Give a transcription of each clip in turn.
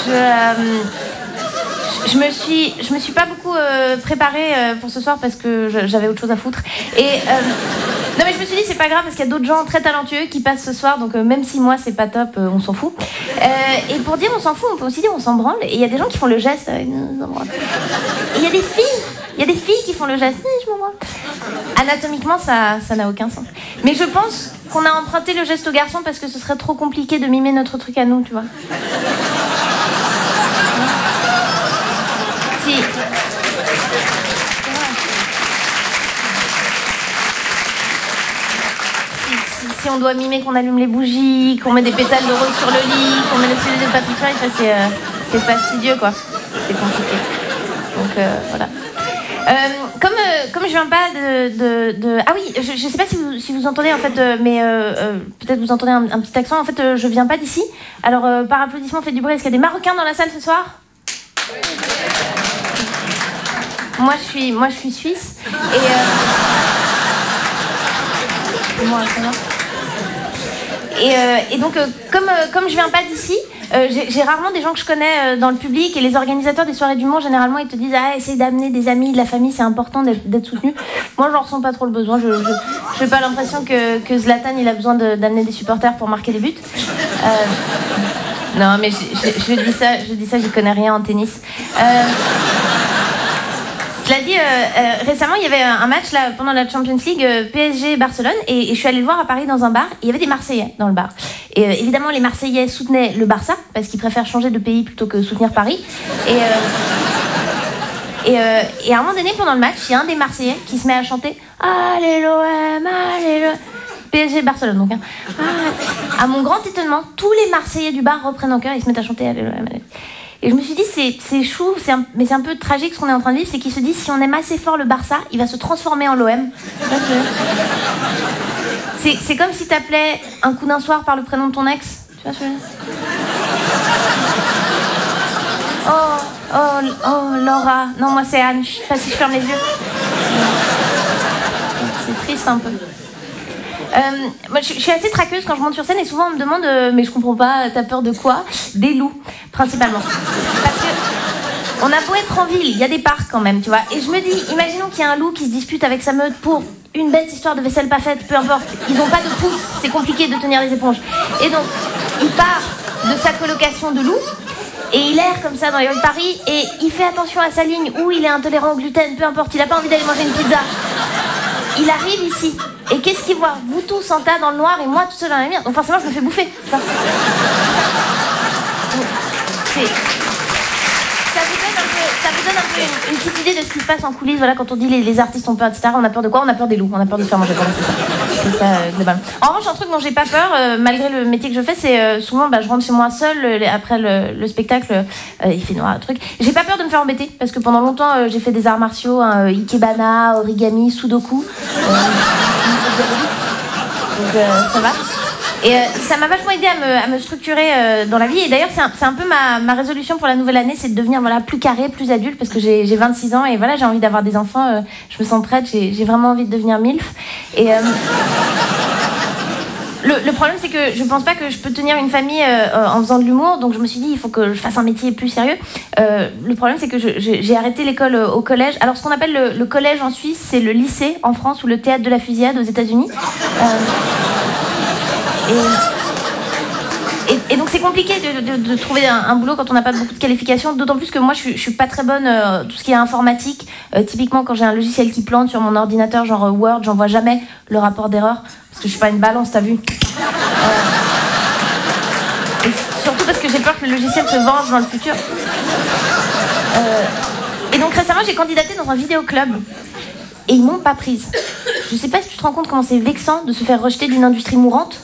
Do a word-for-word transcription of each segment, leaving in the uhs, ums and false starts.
je, euh, je me suis, je me suis pas beaucoup euh, préparée euh, pour ce soir parce que je, j'avais autre chose à foutre. Et euh, non mais je me suis dit c'est pas grave parce qu'il y a d'autres gens très talentueux qui passent ce soir, donc euh, même si moi c'est pas top, euh, on s'en fout. Euh, et pour dire on s'en fout, on peut aussi dire on s'en branle. Et il y a des gens qui font le geste. Euh, il y a des filles, il y a des filles qui font le geste. Je m'en branle. Anatomiquement ça, ça n'a aucun sens. Mais je pense qu'on a emprunté le geste aux garçons parce que ce serait trop compliqué de mimer notre truc à nous, tu vois. Si. Si, si, si on doit mimer qu'on allume les bougies, qu'on met des pétales de rose sur le lit, qu'on met le C D de Patrick Fiori, ça c'est, euh, c'est fastidieux quoi. C'est compliqué. Donc euh, voilà. Euh, comme, euh, comme je viens pas de... de, de... Ah oui, je, je sais pas si vous, si vous entendez en fait, euh, mais euh, euh, peut-être vous entendez un, un petit accent. En fait, euh, je viens pas d'ici. Alors, euh, par applaudissement, faites du bruit. Est-ce qu'il y a des Marocains dans la salle ce soir ? Moi, je suis, moi, je suis suisse. Et... Euh... Moi, ça va. Et, euh, et donc, euh, comme, euh, comme je viens pas d'ici, euh, j'ai, j'ai rarement des gens que je connais euh, dans le public, et les organisateurs des soirées d'humour, généralement, ils te disent « Ah, essaye d'amener des amis, de la famille, c'est important d'être, d'être soutenu. » Moi, j'en ressens pas trop le besoin. Je n'ai pas l'impression que, que Zlatan, il a besoin de, d'amener des supporters pour marquer des buts. Euh, non, mais je, je, je dis ça, je dis ça, j'y connais rien en tennis. Euh, Cela dit, euh, euh, récemment, il y avait un match là, pendant la Champions League euh, P S G-Barcelone, et, et je suis allée le voir à Paris dans un bar, et il y avait des Marseillais dans le bar. Et euh, évidemment, les Marseillais soutenaient le Barça, parce qu'ils préfèrent changer de pays plutôt que soutenir Paris. Et, euh, et, euh, et à un moment donné, pendant le match, il y a un des Marseillais qui se met à chanter « Allez l'O M, allez l'O M !» P S G-Barcelone, donc. Hein. Ah, à mon grand étonnement, tous les Marseillais du bar reprennent en chœur, ils se mettent à chanter « Allez l'O M, allez !» Et je me suis dit, c'est, c'est chou, c'est un, mais c'est un peu tragique ce qu'on est en train de vivre, c'est qu'ils se disent, si on aime assez fort le Barça, il va se transformer en l'O M. C'est, c'est comme si t'appelais un coup d'un soir par le prénom de ton ex. Tu vois ce que je veux dire ? Oh, oh, oh, Laura. Non, moi c'est Anne, je sais pas si je ferme les yeux. C'est triste un peu. Euh, moi, je, je suis assez traqueuse quand je monte sur scène et souvent on me demande euh, mais je comprends pas, t'as peur de quoi ? Des loups, principalement. Parce que on a beau être en ville, il y a des parcs quand même, tu vois. Et je me dis, imaginons qu'il y a un loup qui se dispute avec sa meute pour une bête histoire de vaisselle pas faite, peu importe. Ils ont pas de pouce, c'est compliqué de tenir les éponges. Et donc, il part de sa colocation de loup et il erre comme ça dans les rues de Paris et il fait attention à sa ligne où il est intolérant au gluten, peu importe, il a pas envie d'aller manger une pizza. Il arrive ici. Et qu'est-ce qu'il voit ? Vous tous en tas dans le noir et moi tout seul dans la lumière. Donc forcément je me fais bouffer. C'est... Ça vous donne un peu, ça vous donne un peu une, une petite idée de ce qui se passe en coulisses. Voilà, quand on dit les, les artistes ont peur, et cetera. On a peur de quoi ? On a peur des loups. On a peur de se faire manger. C'est ça, c'est ça euh, globalement. En revanche, un truc dont j'ai pas peur, euh, malgré le métier que je fais, c'est euh, souvent bah, je rentre chez moi seule euh, après le, le spectacle. Euh, il fait noir, le truc. J'ai pas peur de me faire embêter parce que pendant longtemps euh, j'ai fait des arts martiaux, hein, ikebana, origami, sudoku. Euh, donc euh, ça va. Et euh, ça m'a vachement aidé à me, à me structurer euh, dans la vie. Et d'ailleurs, c'est un, c'est un peu ma, ma résolution pour la nouvelle année, c'est de devenir voilà, plus carré, plus adulte, parce que j'ai, j'ai vingt-six ans et voilà, j'ai envie d'avoir des enfants. Euh, je me sens prête, j'ai, j'ai vraiment envie de devenir milf. Et euh, le, le problème, c'est que je pense pas que je peux tenir une famille euh, en faisant de l'humour. Donc je me suis dit, il faut que je fasse un métier plus sérieux. Euh, le problème, c'est que je, je, j'ai arrêté l'école au collège. Alors, ce qu'on appelle le, le collège en Suisse, c'est le lycée en France ou le théâtre de la fusillade aux États-Unis. Euh, Et, et, et donc c'est compliqué de, de, de trouver un, un boulot quand on n'a pas beaucoup de qualifications, d'autant plus que moi je suis, je suis pas très bonne euh, tout ce qui est informatique. Euh, typiquement quand j'ai un logiciel qui plante sur mon ordinateur, genre euh, Word, j'envoie jamais le rapport d'erreur parce que je suis pas une balance, t'as vu. Euh, et surtout parce que j'ai peur que le logiciel se venge dans le futur. Euh, et donc récemment j'ai candidaté dans un vidéoclub et ils m'ont pas prise. Je sais pas si tu te rends compte comment c'est vexant de se faire rejeter d'une industrie mourante.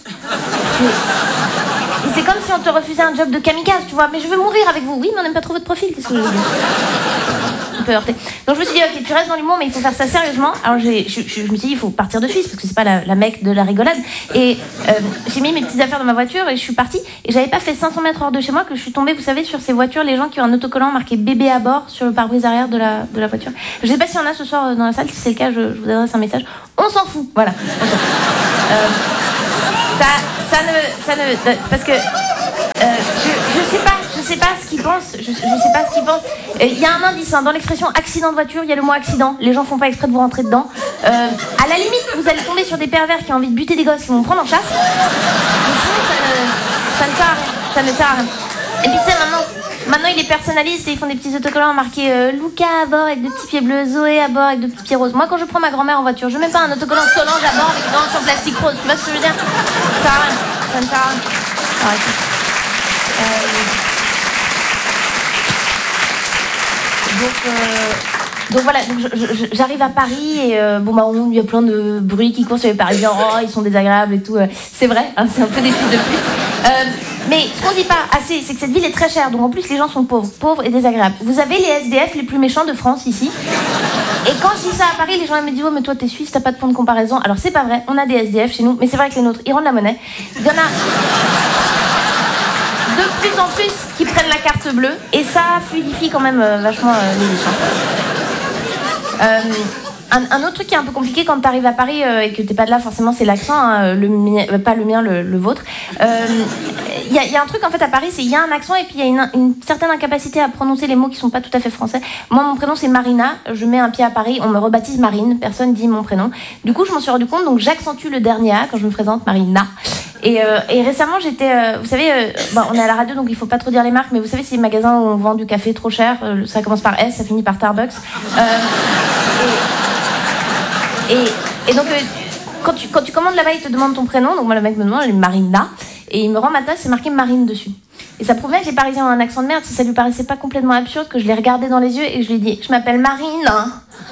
Et c'est comme si on te refusait un job de kamikaze, tu vois. Mais je veux mourir avec vous. Oui, mais on n'aime pas trop votre profil. Qu'est-ce que je veux dire ? Un peu heurté. Donc je me suis dit, ok, tu restes dans l'humour, mais il faut faire ça sérieusement. Alors j'ai, je, je, je me suis dit, il faut partir de Suisse, parce que c'est pas la, la mecque de la rigolade. Et euh, j'ai mis mes petites affaires dans ma voiture et je suis partie. Et j'avais pas fait cinq cents mètres hors de chez moi que je suis tombée, vous savez, sur ces voitures, les gens qui ont un autocollant marqué bébé à bord sur le pare-brise arrière de la, de la voiture. Je sais pas s'il y en a ce soir dans la salle. Si c'est le cas, je, je vous adresse un message. On s'en fout. Voilà. On s'en fout. Euh, ça, ça ne, ça ne, parce que euh, je, je sais pas, je sais pas ce qu'ils pensent je, je sais pas ce qu'ils pensent. Il y a un indice, hein, dans l'expression accident de voiture, il y a le mot accident. Les gens font pas exprès de vous rentrer dedans. Euh, à la limite, vous allez tomber sur des pervers qui ont envie de buter des gosses qui vont vous prendre en chasse. Mais sinon, ça ne, ça ne sert à rien. Ça ne sert à rien. Et puis tu sais, maintenant, maintenant ils les personnalisent et ils font des petits autocollants marqués euh, Luca à bord avec deux petits pieds bleus, Zoé à bord avec deux petits pieds roses. Moi, quand je prends ma grand-mère en voiture, je mets pas un autocollant Solange à bord avec une hanche en plastique rose. Tu vois ce que je veux dire? Ça sert à rien. Ça ne sert à rien. Arrêtez. Euh... Donc, euh... donc voilà, donc je, je, j'arrive à Paris et euh, bon bah il y a plein de bruits qui courent sur les Parisiens. Oh, ils sont désagréables et tout. C'est vrai, hein, c'est un peu des fils de pute. Euh, mais ce qu'on dit pas assez, c'est que cette ville est très chère. Donc en plus les gens sont pauvres, pauvres et désagréables. Vous avez les S D F les plus méchants de France ici. Et quand je dis ça à Paris, les gens me disent oh mais toi t'es suisse, t'as pas de point de comparaison. Alors c'est pas vrai, on a des S D F chez nous, mais c'est vrai que les nôtres ils rendent la monnaie. Il y en a de plus en plus qui prennent la carte bleue et ça fluidifie quand même euh, vachement euh, les échanges. Euh, un, un autre truc qui est un peu compliqué quand t'arrives à Paris euh, et que t'es pas de là forcément, c'est l'accent, hein, le mien, euh, pas le mien, le, le vôtre. Il euh, y, y a un truc en fait à Paris, c'est il y a un accent et puis il y a une, une certaine incapacité à prononcer les mots qui sont pas tout à fait français. Moi mon prénom c'est Marina, je mets un pied à Paris, on me rebaptise Marine, personne dit mon prénom. Du coup je m'en suis rendu compte, donc j'accentue le dernier A quand je me présente, Marina. Et, euh, et récemment, j'étais... Euh, vous savez, euh, bon, on est à la radio, donc il faut pas trop dire les marques, mais vous savez, ces magasins où on vend du café trop cher, euh, ça commence par S, ça finit par Starbucks. Euh, et, et, et donc, euh, quand, tu, quand tu commandes là-bas, ils te demandent ton prénom. Donc moi, le mec me demande, j'ai Marina. Et il me rend ma tasse, c'est marqué Marine dessus. Et ça prouvait que les Parisiens ont un accent de merde, si ça lui paraissait pas complètement absurde, que je les regardais dans les yeux et je lui ai dit, je m'appelle Marine. Hein.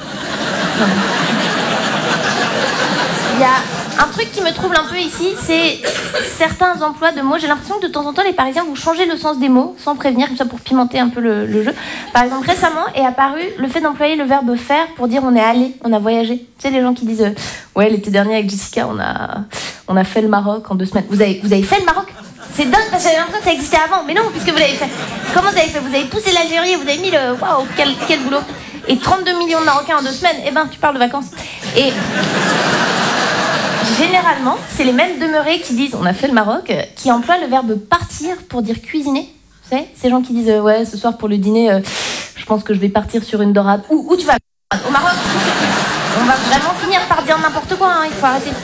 Il y a... Un truc qui me trouble un peu ici, c'est certains emplois de mots. J'ai l'impression que de temps en temps, les Parisiens vous changez le sens des mots sans prévenir, comme ça pour pimenter un peu le, le jeu. Par exemple, récemment est apparu le fait d'employer le verbe faire pour dire on est allé, on a voyagé. Tu sais, les gens qui disent euh, ouais, l'été dernier avec Jessica, on a, on a fait le Maroc en deux semaines. Vous avez, vous avez fait le Maroc? C'est dingue parce que j'avais l'impression que ça existait avant. Mais non, puisque vous l'avez fait. Comment vous avez fait? Vous avez poussé l'Algérie et vous avez mis le. Waouh, quel, quel boulot! Et trente-deux millions de Marocains en deux semaines, eh ben, tu parles de vacances. Et. Généralement, c'est les mêmes demeurés qui disent on a fait le Maroc, qui emploient le verbe partir pour dire cuisiner. Vous savez, ces gens qui disent euh, ouais, ce soir pour le dîner, euh, je pense que je vais partir sur une dorade. Où, où tu vas? Au Maroc? On va vraiment finir par dire n'importe quoi, hein, il faut arrêter.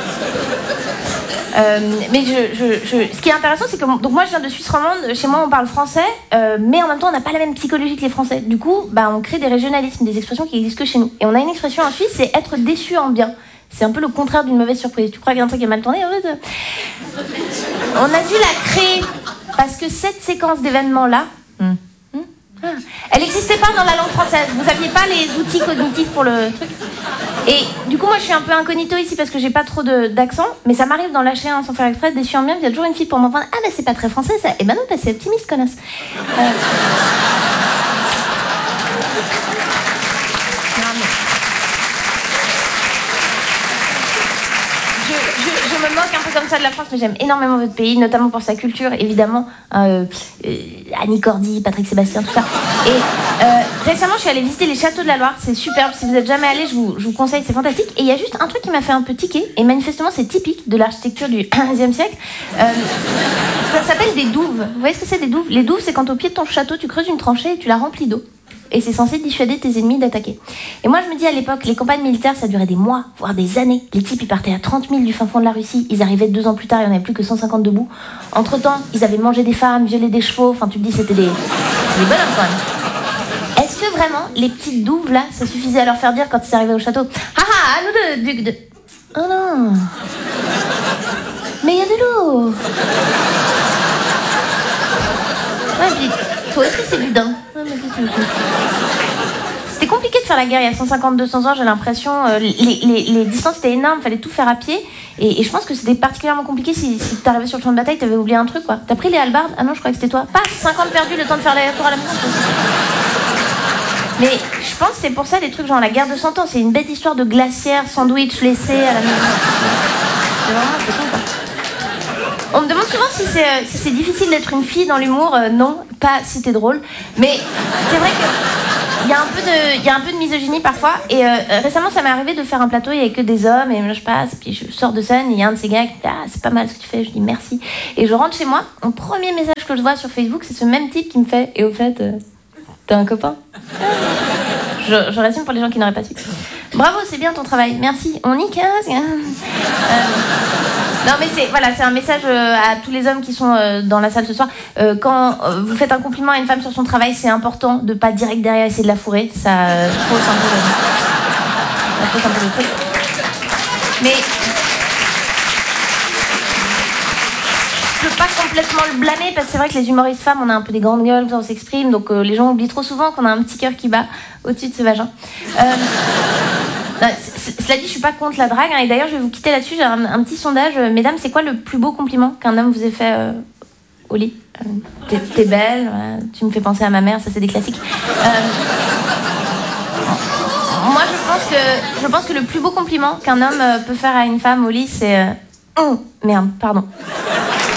Euh, mais je, je, je, ce qui est intéressant, c'est que donc moi je viens de Suisse romande, chez moi on parle français, euh, mais en même temps on n'a pas la même psychologie que les Français. Du coup, bah, on crée des régionalismes, des expressions qui existent que chez nous. Et on a une expression en Suisse, c'est être déçu en bien. C'est un peu le contraire d'une mauvaise surprise. Tu crois qu'il y a un truc qui a mal tourné? En fait, euh... on a dû la créer parce que cette séquence d'événements-là, hum, hum, ah, elle n'existait pas dans la langue française. Vous n'aviez pas les outils cognitifs pour le truc. Et du coup, moi, je suis un peu incognito ici parce que j'ai pas trop de, d'accent, mais ça m'arrive d'en lâcher un sans faire exprès, déçu en bien. Il y a toujours une fille pour m'entendre. Ah, mais c'est pas très français ça. Et ben non, c'est optimiste, connasse. Euh... Je me moque un peu comme ça de la France, mais j'aime énormément votre pays, notamment pour sa culture, évidemment. Euh, euh, Annie Cordy, Patrick Sébastien, tout ça. Et euh, récemment, je suis allée visiter les châteaux de la Loire. C'est superbe. Si vous n'êtes jamais allé, je vous, je vous conseille, c'est fantastique. Et il y a juste un truc qui m'a fait un peu tiquer, et manifestement, c'est typique de l'architecture du quinzième siècle. Euh, ça s'appelle des douves. Vous voyez ce que c'est, des douves? Les douves, c'est quand au pied de ton château, tu creuses une tranchée et tu la remplis d'eau. Et c'est censé dissuader tes ennemis d'attaquer. Et moi, je me dis à l'époque, les campagnes militaires, ça durait des mois, voire des années. Les types, ils partaient à trente mille du fin fond de la Russie. Ils arrivaient deux ans plus tard, il n'y en avait plus que cent cinquante debout. Entre-temps, ils avaient mangé des femmes, violé des chevaux. Enfin, tu te dis, c'était des, des bonhommes quand même. Est-ce que vraiment, les petites douves, là, ça suffisait à leur faire dire quand ils arrivaient au château? Ah ah, à nous deux, duc de... Oh non. Mais il y a de l'eau. Ouais, puis, toi aussi, c'est du daim. C'était compliqué de faire la guerre il y a cent cinquante à deux cents ans, j'ai l'impression. Euh, les, les, les distances étaient énormes, fallait tout faire à pied. Et, et je pense que c'était particulièrement compliqué si, si t'arrivais sur le champ de bataille, t'avais oublié un truc, quoi. T'as pris les hallebardes? Ah non, je croyais que c'était toi. Pas cinquante perdus, le temps de faire l'aller-retour à la maison. Mais je pense que c'est pour ça des trucs genre la guerre de cent ans, c'est une bête histoire de glacière, sandwich laissé à la maison. C'est vraiment, c'est con, quoi. On me demande souvent si c'est, euh, si c'est difficile d'être une fille dans l'humour. Euh, non, pas si t'es drôle. Mais c'est vrai que il y a un peu de, il y a un peu de misogynie parfois. Et euh, récemment, ça m'est arrivé de faire un plateau, il y avait que des hommes, et je passe, puis je sors de scène, et il y a un de ces gars qui dit ah c'est pas mal ce que tu fais, je dis merci. Et je rentre chez moi, mon premier message que je vois sur Facebook, c'est ce même type qui me fait et au fait, euh, t'as un copain? Je, je résume pour les gens qui n'auraient pas su. Bravo, c'est bien ton travail, merci. On y casse. Euh, non mais c'est voilà, c'est un message euh, à tous les hommes qui sont euh, dans la salle ce soir. Euh, quand euh, vous faites un compliment à une femme sur son travail, c'est important de pas direct derrière essayer de la fourrer. Ça euh, fausse un peu le, ça fausse un peu le truc. Mais je peux pas complètement le blâmer parce que c'est vrai que les humoristes femmes, on a un peu des grandes gueules quand on s'exprime, donc euh, les gens oublient trop souvent qu'on a un petit cœur qui bat au-dessus de ce vagin. Euh, non, c- c- cela dit, je suis pas contre la drague, hein, et d'ailleurs je vais vous quitter là-dessus. J'ai un, un petit sondage. Euh, mesdames, c'est quoi le plus beau compliment qu'un homme vous ait fait euh, au lit? euh, t'es, t'es belle, voilà, tu me fais penser à ma mère, ça c'est des classiques. Euh, moi je pense que je pense que le plus beau compliment qu'un homme euh, peut faire à une femme au lit, c'est euh, oh, merde, pardon.